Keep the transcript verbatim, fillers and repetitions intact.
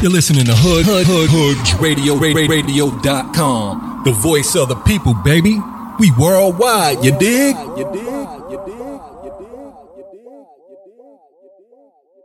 You're listening to Hood Hood Hood Hood Radio Radio dot com. The voice of the people, baby. We worldwide, you dig? You dig? You dig? You dig? You dig? You dig?